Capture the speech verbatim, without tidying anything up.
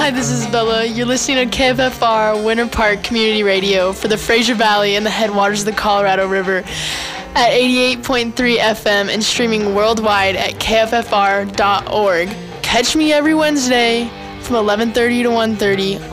Hi, this is Bella. You're listening to K F F R Winter Park Community Radio for the Fraser Valley and the headwaters of the Colorado River at eighty-eight point three F M and streaming worldwide at K F F R dot org. Catch me every Wednesday from eleven thirty to one thirty